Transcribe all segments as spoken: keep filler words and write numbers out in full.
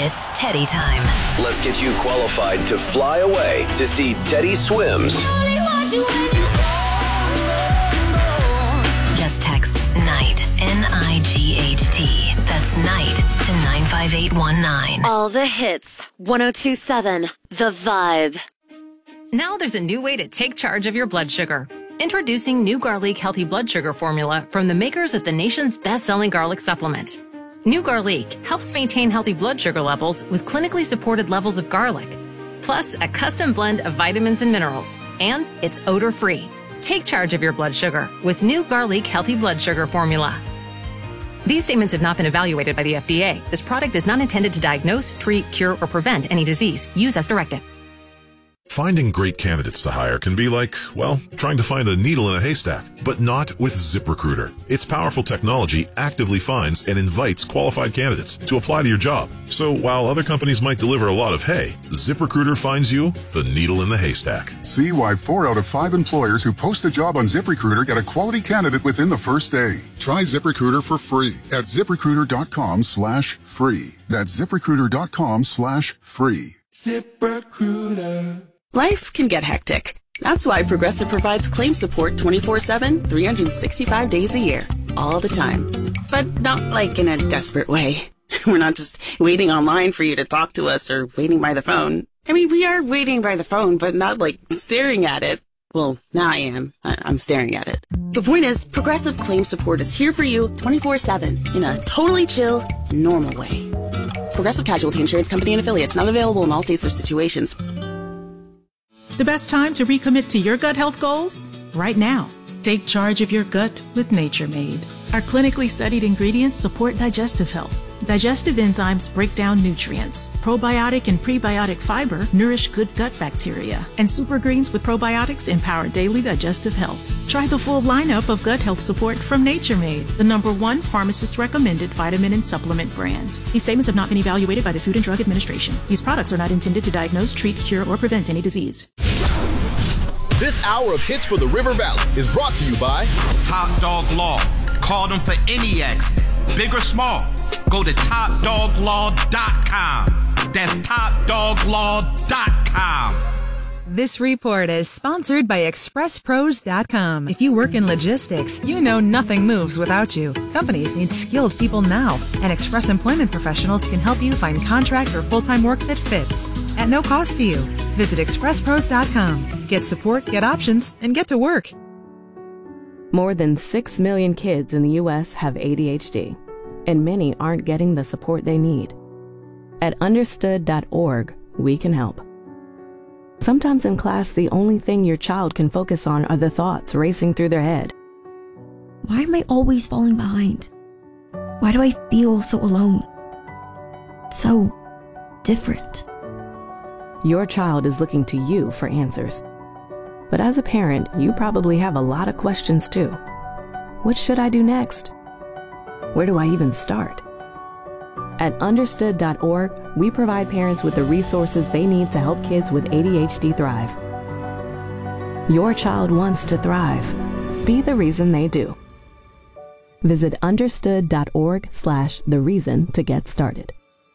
It's Teddy time. Let's get you qualified to fly away to see Teddy Swims. Just text NIGHT, N I G H T. That's NIGHT to nine five eight one nine. All the hits. one oh two point seven The Vibe. Now there's a new way to take charge of your blood sugar. Introducing new Garlic Healthy Blood Sugar Formula from the makers of the nation's best-selling garlic supplement. New Garlic helps maintain healthy blood sugar levels with clinically supported levels of garlic, plus a custom blend of vitamins and minerals, and it's odor-free. Take charge of your blood sugar with new Garlic Healthy Blood Sugar Formula. These statements have not been evaluated by the F D A. This product is not intended to diagnose, treat, cure, or prevent any disease. Use as directed. Finding great candidates to hire can be like, well, trying to find a needle in a haystack, but not with ZipRecruiter. Its powerful technology actively finds and invites qualified candidates to apply to your job. So while other companies might deliver a lot of hay, ZipRecruiter finds you the needle in the haystack. See why four out of five employers who post a job on ZipRecruiter get a quality candidate within the first day. Try ZipRecruiter for free at ZipRecruiter.com slash free. That's ZipRecruiter.com slash free. ZipRecruiter. Life can get hectic. That's why Progressive provides claim support twenty-four seven, three hundred sixty-five days a year, all the time. But not like in a desperate way. We're not just waiting online for you to talk to us or waiting by the phone. I mean, we are waiting by the phone, but not like staring at it. Well, now I am. I- I'm staring at it. The point is, Progressive claim support is here for you twenty-four seven in a totally chill, normal way. Progressive Casualty Insurance Company and Affiliates, not available in all states or situations. The best time to recommit to your gut health goals? Right now. Take charge of your gut with Nature Made. Our clinically studied ingredients support digestive health. Digestive enzymes break down nutrients. Probiotic and prebiotic fiber nourish good gut bacteria. And super greens with probiotics empower daily digestive health. Try the full lineup of gut health support from Nature Made, the number one pharmacist-recommended vitamin and supplement brand. These statements have not been evaluated by the Food and Drug Administration. These products are not intended to diagnose, treat, cure, or prevent any disease. This hour of Hits for the River Valley is brought to you by Top Dog Law. Call them for any accident, big or small. Go to top dog law dot com. That's top dog law dot com. This report is sponsored by express pros dot com. If you work in logistics, you know nothing moves without you. Companies need skilled people now, and Express Employment Professionals can help you find contract or full-time work that fits at no cost to you. Visit express pros dot com. Get support, get options, and get to work. More than six million kids in the U S have A D H D, and many aren't getting the support they need. At understood dot org, we can help. Sometimes in class, the only thing your child can focus on are the thoughts racing through their head. Why am I always falling behind? Why do I feel so alone? So different. Your child is looking to you for answers. But as a parent, you probably have a lot of questions too. What should I do next? Where do I even start? At understood dot org, we provide parents with the resources they need to help kids with A D H D thrive. Your child wants to thrive. Be the reason they do. Visit understood dot org slash the reason to get started.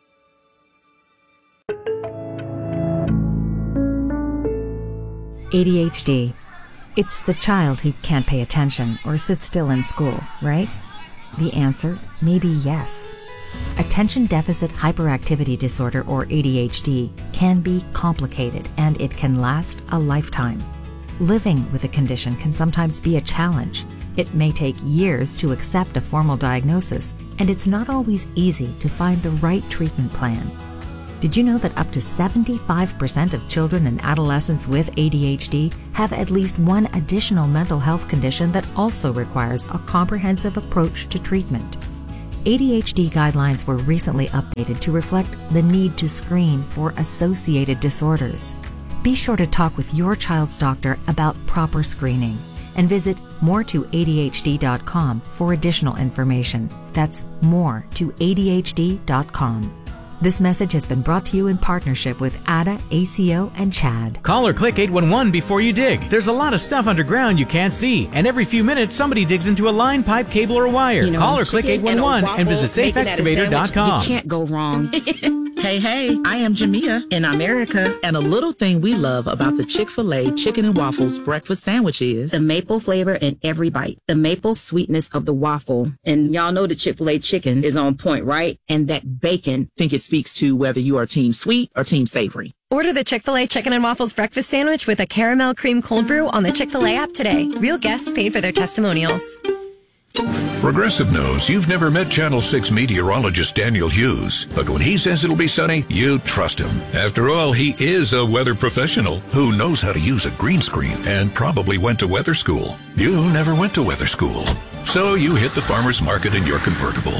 A D H D. It's the child who can't pay attention or sit still in school, right? The answer may be yes. Attention Deficit Hyperactivity Disorder, or A D H D, can be complicated and it can last a lifetime. Living with a condition can sometimes be a challenge. It may take years to accept a formal diagnosis, and it's not always easy to find the right treatment plan. Did you know that up to seventy-five percent of children and adolescents with A D H D have at least one additional mental health condition that also requires a comprehensive approach to treatment? A D H D guidelines were recently updated to reflect the need to screen for associated disorders. Be sure to talk with your child's doctor about proper screening and visit more to A D H D dot com for additional information. That's more to A D H D dot com. This message has been brought to you in partnership with A D A, A C O, and CHAD. Call or click eight one one before you dig. There's a lot of stuff underground you can't see, and every few minutes somebody digs into a line, pipe, cable, or wire. You know, Call or click eight one one and, and visit safe excavator dot com. You can't go wrong. Hey, hey, I am Jamia in America, and a little thing we love about the Chick-fil-A Chicken and Waffles breakfast sandwich is the maple flavor in every bite, the maple sweetness of the waffle. And y'all know the Chick-fil-A chicken is on point, right? And that bacon. I think it speaks to whether you are team sweet or team savory. Order the Chick-fil-A Chicken and Waffles breakfast sandwich with a caramel cream cold brew on the Chick-fil-A app today. Real guests paid for their testimonials. Progressive knows you've never met Channel six meteorologist Daniel Hughes, but when he says it'll be sunny, you trust him. After all, he is a weather professional who knows how to use a green screen and probably went to weather school. You never went to weather school, so you hit the farmer's market in your convertible.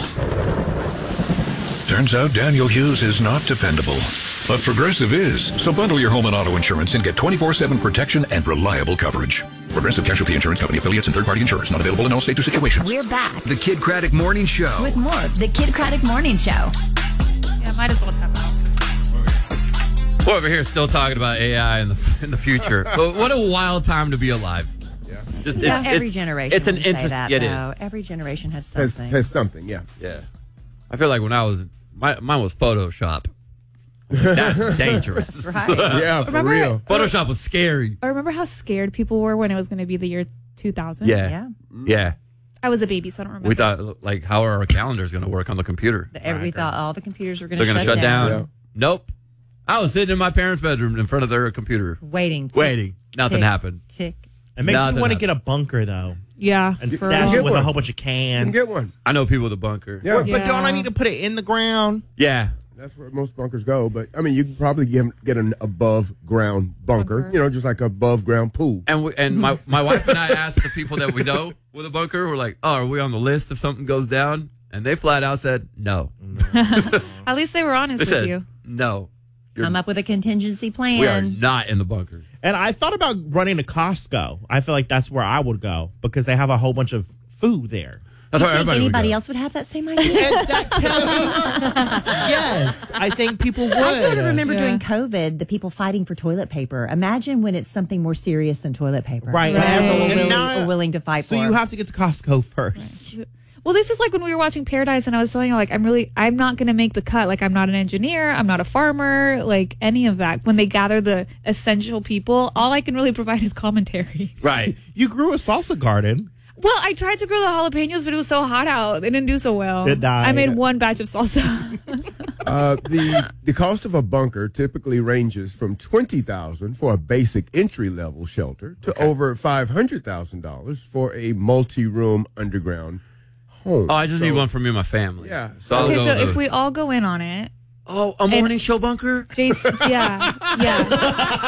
Turns out Daniel Hughes is not dependable, but Progressive is. So bundle your home and auto insurance and get twenty-four seven protection and reliable coverage. Progressive Casualty Insurance Company affiliates and third-party insurers not available in all states or situations. We're back The Kid Craddock Morning Show. with more of the Kid Craddock Morning Show. Yeah, might as well tap out. We're over here still talking about A I in the in the future. But what a wild time to be alive. Yeah. Just, Yeah, it's, every it's, generation It's an would say interest. that, yeah, it though. is. Every generation has Has, something. has something, yeah. Yeah. I feel like when I was, my, mine was Photoshop. That's dangerous. Right. Yeah, for Remember- real. Photoshop was scary. I remember how scared people were when it was going to be the year two thousand. Yeah. Yeah. Yeah. I was a baby, so I don't remember. We thought, like, how are our calendars going to work on the computer? The- We thought all the computers were going They're to going shut, to shut down. Yeah. Nope. I was sitting in my parents' bedroom in front of their computer. Waiting. Tick, Waiting. Nothing tick, happened. Tick. It makes Nothing me want to happened. get a bunker, though. Yeah. And For stash real. it with Get a one. whole bunch of You cans. can get one. I know people with a bunker. Yeah. But don't I Yeah. need to put it in the ground? Yeah. That's where most bunkers go. But, I mean, you can probably get, get an above-ground bunker, Bunker. you know, just like a above-ground pool. And we, and my, my wife and I asked the people that we know with a bunker, we're like, oh, are we on the list if something goes down? And they flat out said no. At least they were honest They with said you. no. You're- Come up with a contingency plan. we are not in the bunker. And I thought about running to Costco. I feel like that's where I would go because they have a whole bunch of food there. That's You why think everybody would anybody go. else would have that same idea? And that Kelly, yes, I think people would. I sort of remember Yeah. during COVID, the people fighting for toilet paper. Imagine when it's something more serious than toilet paper. Right. What Right. people are And willing, now- are willing to fight So for. you have to get to Costco first. Well, this is like when we were watching Paradise, and I was telling you, like, I'm really, I'm not going to make the cut. Like, I'm not an engineer, I'm not a farmer, like any of that. When they gather the essential people, all I can really provide is commentary. Right. You grew a salsa garden. Well, I tried to grow the jalapenos, but it was so hot out; they didn't do so well. It died. I made one batch of salsa. Uh, the the cost of a bunker typically ranges from twenty thousand for a basic entry level shelter to over five hundred thousand dollars for a multi room underground home. Oh, I just So- need one for me and my family. Yeah. So I'll Okay, go so to- if we all go in on it, oh, a morning show bunker? Jason, yeah, yeah.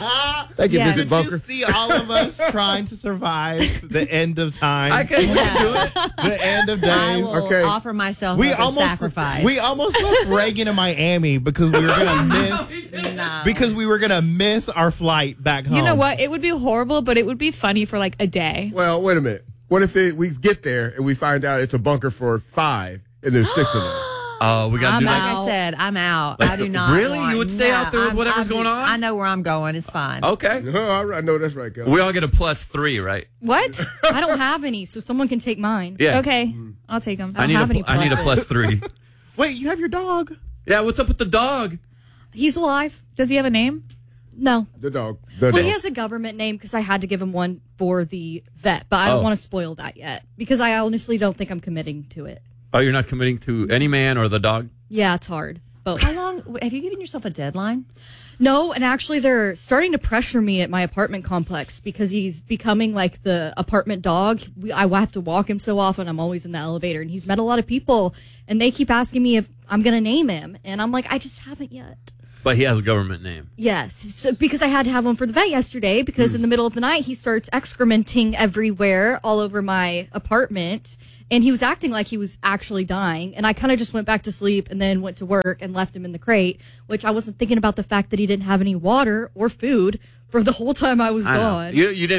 Thank you, Yeah. Visit Did Bunker. you see all of us trying to survive the end of time? I can we can do it. The end of I days. will Okay. offer myself We up as almost sacrifice. we almost left Reagan in Miami because we were gonna miss No. because we were gonna miss our flight back home. You know what? It would be horrible, but it would be funny for like a day. Well, wait a minute. What if it, we get there and we find out it's a bunker for five and there's six of us? Oh, we got to I'm do like that. I said, I'm out. Like, I do not. really? want- You would stay No, out there with I'm- whatever's I'm- going on? I know where I'm going. It's fine. Okay. No, I, I know that's right, Kelly. We all get a plus three, right? What? I don't have any, so someone can take mine. Yeah. Okay, I'll take them. I don't need have a, any I need a pluses. plus three. Wait, you have your dog? Yeah, what's up with the dog? He's alive. Does he have a name? No. The dog. The Well, dog. he has a government name because I had to give him one for the vet, but I Oh. don't want to spoil that yet because I honestly don't think I'm committing to it. Oh, you're not committing to any man or the dog? Yeah, it's hard. But How long have you given yourself a deadline? no, and actually they're starting to pressure me at my apartment complex because he's becoming like the apartment dog. We, I have to walk him so often. I'm always in the elevator, and he's met a lot of people, and they keep asking me if I'm going to name him, and I'm like, I just haven't yet. But he has a government name. Yes, so because I had to have one for the vet yesterday because in the middle of the night he starts excrementing everywhere all over my apartment, and he was acting like he was actually dying, and I kind of just went back to sleep and then went to work and left him in the crate, which I wasn't thinking about the fact that he didn't have any water or food for the whole time I was I know. gone. You you didn't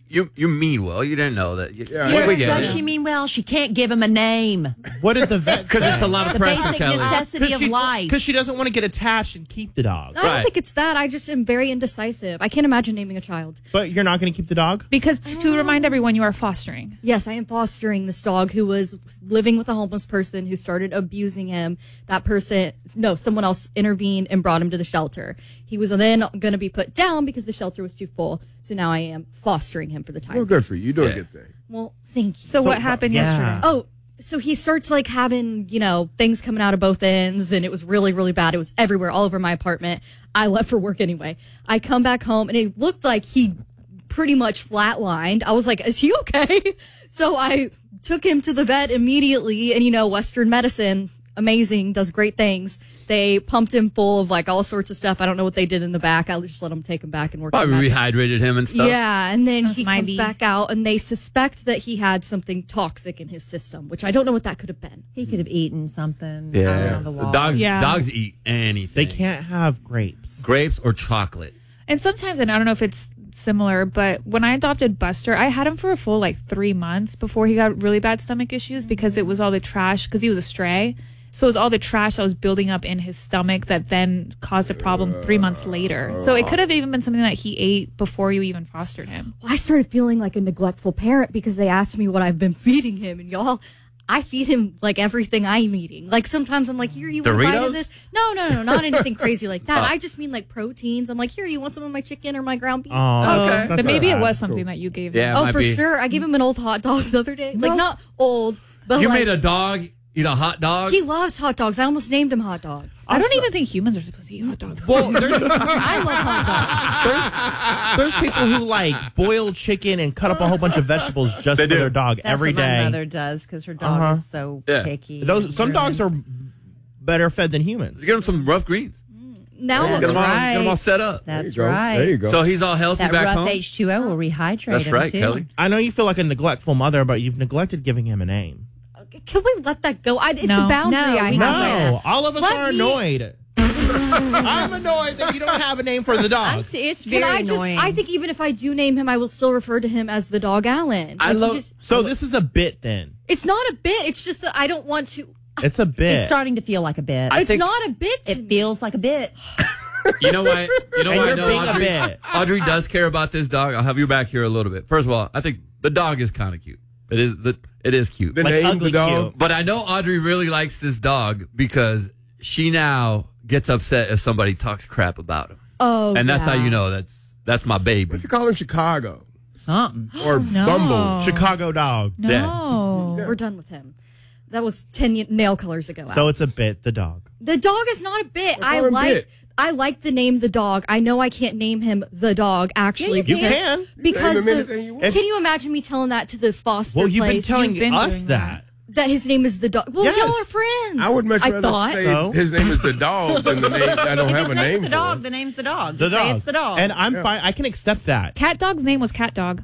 you you mean well. You didn't know that. You, Yeah, we- yeah. we get Does it. she mean well? She can't give him a name. What did the vet Because it's a lot of The pressure, basic Kelly. necessity of life. Because she doesn't want to get attached and keep the dog. I don't Right. think it's that. I just am very indecisive. I can't imagine naming a child. But you're not going to keep the dog? Because to, to remind everyone, you are fostering. Yes, I am fostering this dog who was living with a homeless person who started abusing him. That person, no, someone else intervened and brought him to the shelter. He was then going to be put down because the shelter was too full. So now I am fostering him for the time. Well, good for you. You're doing Yeah. a good thing. Well, thank you. So, what happened yeah. yesterday? Oh, so he starts like having, you know, things coming out of both ends, and it was really, really bad. It was everywhere, all over my apartment. I left for work anyway. I come back home, and it looked like he pretty much flatlined. I was like, is he okay? So I took him to the vet immediately, and, you know, Western medicine, amazing, does great things. They pumped him full of like all sorts of stuff. I don't know what they did in the back. I just let him take him back and work him Probably back. rehydrated him and stuff. Yeah, and then That's he my comes bee. back out, and they suspect that he had something toxic in his system, which I don't know what that could have been. He could have eaten something. Yeah. out on the wall. Dogs, Yeah. dogs eat anything. They can't have grapes. Grapes or chocolate. And sometimes, and I don't know if it's similar, but when I adopted Buster, I had him for a full like three months before he got really bad stomach issues because it was all the trash, because he was a stray. So it was all the trash that was building up in his stomach that then caused a problem three months later. So it could have even been something that he ate before you even fostered him. I started feeling like a neglectful parent because they asked me what I've been feeding him, and y'all, I feed him like everything I'm eating. Like sometimes I'm like, here, you want a bite Doritos? of this? No, no, no, not anything crazy like that. Oh. I just mean like proteins. I'm like, here, you want some of my chicken or my ground beef? Oh, Okay. that's But maybe it not was bad. something Cool. that you gave Yeah, him. it Oh, might for be. sure. I gave him an old hot dog the other day. Like not old, but You like, made a dog eat a hot dog? he loves hot dogs. I almost named him Hot Dog. I don't even think humans are supposed to eat hot dogs. Well, there's, I love hot dogs. there's there's people who like boil chicken and cut up a whole bunch of vegetables just for do. their dog That's every what my day. mother does because her dog Uh-huh. is so Yeah. picky. Those some dogs are better fed than humans. Get him some rough greens. Now Get them, all, right. get them all set up. That's There you go. right. There you go. So he's all healthy That back rough home? H two O will rehydrate That's him, right, too. Kelly. I know you feel like a neglectful mother, but you've neglected giving him a name. can we let that go? I, it's No. a boundary No, I we have. No, with it. all of us Let are me- annoyed. I'm annoyed that you don't have a name for the I'm dog. se- it's Can very I just? annoying. I think even if I do name him, I will still refer to him as the dog Alan. I Like, you love- just- So this is a bit then. it's not a bit. It's just that I don't want to. It's a bit. it's starting to feel like a bit. I it's think- not a bit. to it me. feels like a bit. You know what? You know And what I you're know, being a Audrey? bit. Audrey does care about this dog. I'll have you back here a little bit. First of all, I think the dog is kind of cute. It is the it is cute. The Like name, ugly the dog. cute. But I know Audrey really likes this dog because she now gets upset if somebody talks crap about him. Oh, And that's yeah. how you know that's that's my baby. What you call him? Chicago Something. or No. Bumble? Chicago dog. No. We're done with him. That was ten y- nail colors ago. So Al. it's a bit, the dog. The dog is not a bit. Well, I call him like. Bit. I like the name the dog. I know I can't name him the dog actually. You because, can. because Name him the, anything you want. can you imagine me telling that to the foster Well, you've been place? telling You've been us doing that. that his name is the dog. Well, Yes. y'all are friends. I would much I rather thought. say So? his name is the dog than the name. I don't If have his a name's name the for dog, it. the name's the dog. The Just say dog. it's the dog. And I'm fine. I can accept that. Cat Dog's name was Cat Dog,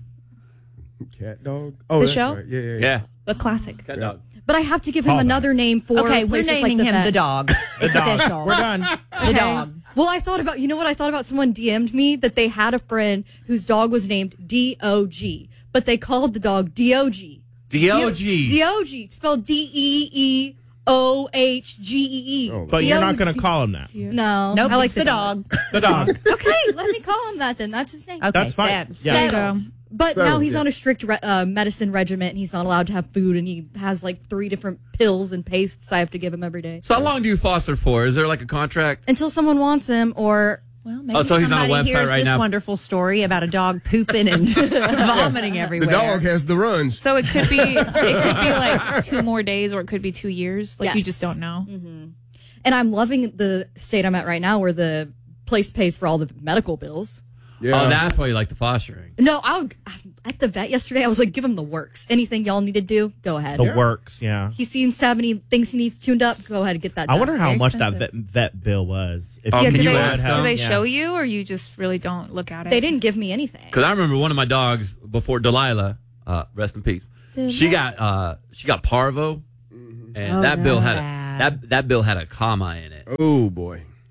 Cat dog. Oh, The that's show? right. Yeah, yeah, yeah. Yeah. the classic. Cat dog. But I have to give him Callback. another name for okay, we're places naming like the him vet. the dog. It's The dog. official. We're done. The dog. Well, I thought about, you know what I thought about? Someone D M'd me that they had a friend whose dog was named D O G, but they called the dog D O G. D O G. D O G, spelled D E E O H G E E. Oh, But you're not D O G. going to call him that. No. Nope, I like it's the dog. The dog. Okay, let me call him that then. That's his name. Okay, That's fine. that- Yeah. There you settled. go. But So, now he's yeah. on a strict re- uh, medicine regimen, and he's not allowed to have food, and he has like three different pills and pastes I have to give him every day. So how long do you foster for? Is there like a contract? Until someone wants him, or Well, maybe Oh, so he's on a somebody website hears right this now. wonderful story about a dog pooping and vomiting The everywhere. dog has the runs. So it could be it could be like two more days, or it could be two years. Like you Yes. just don't know. and I'm loving the state I'm at right now, where the place pays for all the medical bills. Yeah. Oh, that's why you like the fostering. No, I'll at the vet yesterday. I was like, give him the works. Anything y'all need to do, go ahead. The works, yeah. He seems to have any things he needs tuned up. Go ahead and get that. I done. wonder how Very much that expensive. vet, vet bill was. If Oh, Yeah, can do you they, ask do them? they Yeah. show you, or you just really don't look at it? They didn't give me anything. Because I remember one of my dogs before Delilah, uh, rest in peace. She got uh, she got parvo, and Oh, that bill had a, bad. that that bill had a comma in it. Oh boy.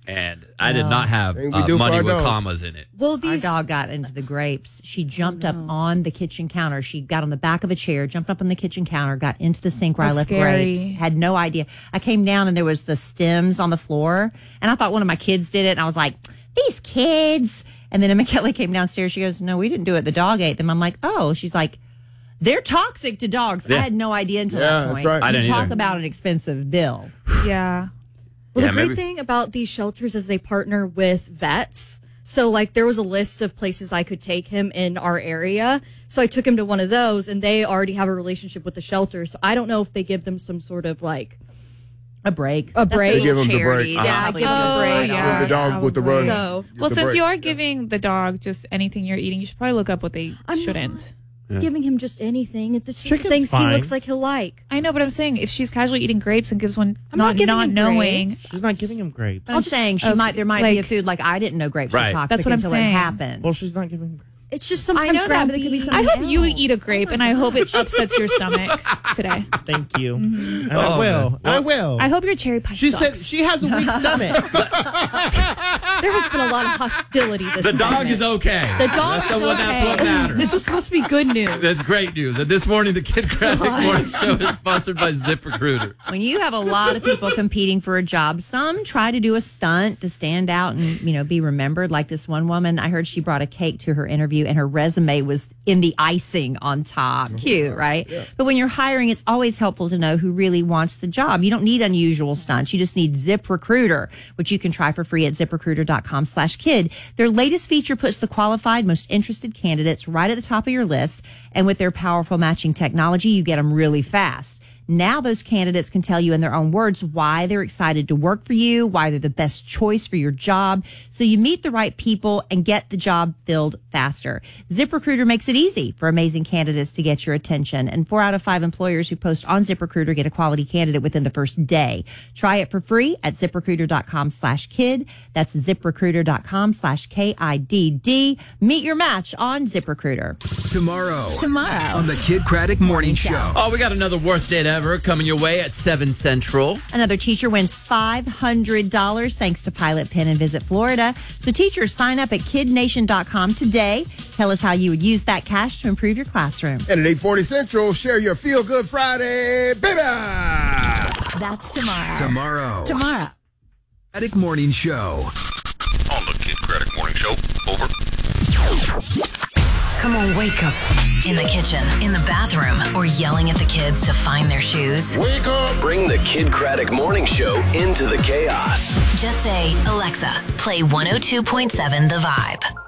And I did not have Thing we uh, do for money our with dogs. commas in it. Well, these... Our dog got into the grapes. She jumped up on the kitchen counter. She got on the back of a chair, jumped up on the kitchen counter, got into the sink where That's I left scary. grapes. Had no idea. I came down and there was the stems on the floor. And I thought one of my kids did it. And I was like, these kids. And then McKelly came downstairs. She goes, no, we didn't do it. The dog ate them. I'm like, oh. She's like, they're toxic to dogs. Yeah. I had no idea until Yeah, that that's point. right. I You didn't talk either. about an expensive bill. Yeah. Well, Yeah, the great maybe- thing about these shelters is they partner with vets. So, like, there was a list of places I could take him in our area. So I took him to one of those, and they already have a relationship with the shelter. So I don't know if they give them some sort of, like, A break. a break. They give them the Charity. break. They Yeah, probably give them a Oh, break. yeah. Give the dog with the run. So- Get Well, the since break. you are giving the dog just anything you're eating, you should probably look up what they I'm shouldn't. giving him just anything. It's just Chicken's things fine. he looks like he'll like. I know, but I'm saying if she's casually eating grapes and gives one I'm not not giving not him knowing, grapes. She's not giving him grapes. I'm saying she Okay, might. There might be a like- food like I didn't know grapes Right. were toxic That's what I'm until saying. it happened. Well, she's not giving him grapes. It's just I sometimes know that, but it could be grumpy. something I hope you else. eat a grape, and I hope it upsets your stomach today. Thank you. Mm-hmm. And I Oh, will. man. I will. I hope your cherry pie She sucks. said she has a weak stomach. There has been a lot of hostility this The dog segment. is okay. The dog that's is the one, okay. That's what matters. This was supposed to be good news. That's great news. And this morning, the Kid Graphic Morning Show is sponsored by ZipRecruiter. When you have a lot of people competing for a job, some try to do a stunt to stand out and, you know, be remembered. Like this one woman, I heard she brought a cake to her interview and her resume was in the icing on top. Cute, right? Yeah. But when you're hiring, it's always helpful to know who really wants the job. You don't need unusual stunts. You just need ZipRecruiter, which you can try for free at ZipRecruiter.com slash kid. Their latest feature puts the qualified, most interested candidates right at the top of your list. And with their powerful matching technology, you get them really fast. Now those candidates can tell you in their own words why they're excited to work for you, why they're the best choice for your job. So you meet the right people and get the job filled faster. ZipRecruiter makes it easy for amazing candidates to get your attention. And four out of five employers who post on ZipRecruiter get a quality candidate within the first day. Try it for free at ZipRecruiter.com slash kid. That's ZipRecruiter.com slash K I D D. Meet your match on ZipRecruiter. Tomorrow. Tomorrow. On the Kid Craddock Morning Show. Oh, we got another worst date ever coming your way at seven Central. Another teacher wins five hundred dollars thanks to Pilot Pen in Visit Florida. So teachers, sign up at kid nation dot com today. Tell us how you would use that cash to improve your classroom. And at eight forty Central, share your Feel Good Friday, baby! That's tomorrow. Tomorrow. Tomorrow. Craddock Morning Show. On the Kid Craddock Morning Show. Over. Come on, wake up. In the kitchen, in the bathroom, or yelling at the kids to find their shoes. Wake up! Bring the Kid Craddock Morning Show into the chaos. Just say, Alexa, play one oh two point seven The Vibe.